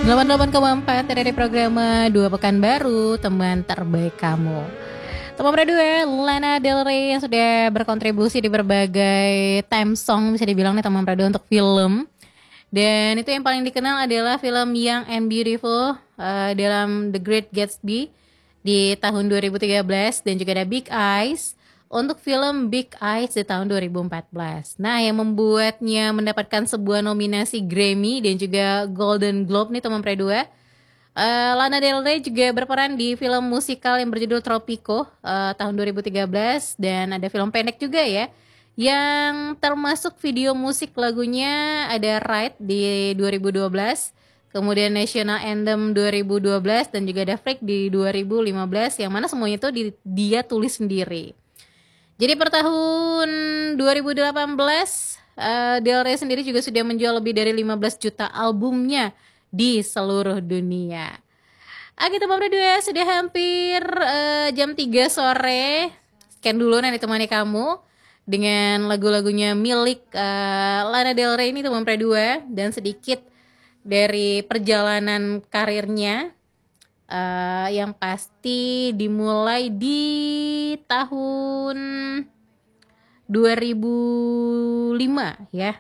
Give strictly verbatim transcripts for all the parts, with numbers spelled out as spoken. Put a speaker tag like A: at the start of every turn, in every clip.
A: delapan puluh delapan koma empat dari program Dua Pekan Baru, teman terbaik kamu. Teman berdua, Lana Del Rey yang sudah berkontribusi di berbagai theme song, bisa dibilang nih teman berdua, untuk film. Dan itu yang paling dikenal adalah film Young and Beautiful uh, dalam The Great Gatsby di tahun dua ribu tiga belas, dan juga ada Big Eyes untuk film Big Eyes di tahun dua ribu empat belas. Nah, yang membuatnya mendapatkan sebuah nominasi Grammy dan juga Golden Globe nih teman berdua, Uh, Lana Del Rey juga berperan di film musikal yang berjudul Tropico uh, tahun dua ribu tiga belas, dan ada film pendek juga ya yang termasuk video musik lagunya ada Ride di dua ribu dua belas, kemudian National Anthem dua ribu dua belas, dan juga ada Freak di dua ribu lima belas, yang mana semuanya itu di, dia tulis sendiri. Jadi per tahun dua ribu delapan belas uh, Del Rey sendiri juga sudah menjual lebih dari lima belas juta albumnya di seluruh dunia. Oke teman berdua, sudah hampir uh, jam tiga sore. Sekian dulu nanti temani kamu dengan lagu-lagunya milik uh, Lana Del Rey ini teman berdua, dan sedikit dari perjalanan karirnya uh, yang pasti dimulai di tahun dua ribu lima ya.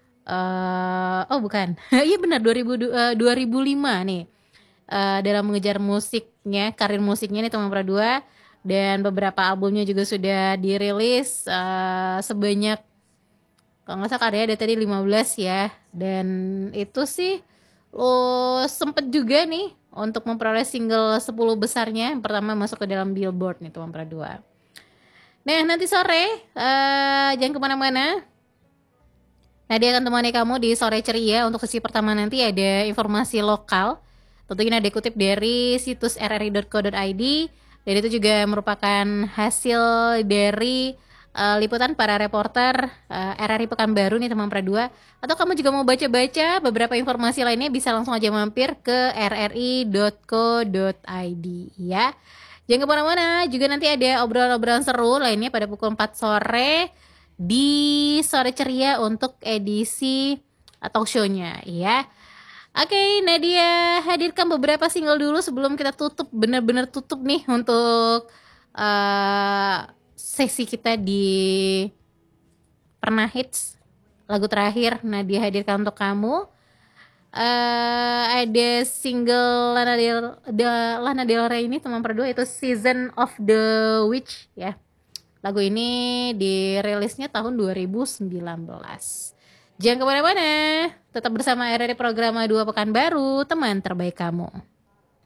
A: Uh, oh bukan, iya benar dua ribu, uh, dua ribu lima nih uh, dalam mengejar musiknya, karir musiknya nih teman berdua, dan beberapa albumnya juga sudah dirilis uh, sebanyak, kalau nggak salah karya ada tadi lima belas ya, dan itu sih lo sempet juga nih untuk memperoleh single sepuluh besarnya yang pertama masuk ke dalam Billboard nih teman berdua. Nah nanti sore uh, jangan kemana-mana. Nadia akan temani kamu di Sore Ceria. Untuk sesi pertama nanti ada informasi lokal. Tentunya ada dikutip dari situs r r i dot co dot i d. Dan itu juga merupakan hasil dari uh, liputan para reporter uh, R R I Pekanbaru nih teman Pradua. Atau kamu juga mau baca-baca beberapa informasi lainnya, bisa langsung aja mampir ke r r i dot co dot i d ya. Jangan kemana-mana, juga nanti ada obrolan-obrolan seru lainnya pada pukul empat sore di Sore Ceria untuk edisi talk show-nya ya. Oke, Nadia hadirkan beberapa single dulu sebelum kita tutup, benar-benar tutup nih untuk uh, sesi kita di Pernah Hits. Lagu terakhir Nadia hadirkan untuk kamu. Uh, ada single Lana Del, Lana Del Rey ini teman berdua, itu Season of the Witch ya. Lagu ini dirilisnya tahun dua ribu sembilan belas. Jangan kemana-mana, tetap bersama R R I Program Dua Pekan Baru, teman terbaik kamu.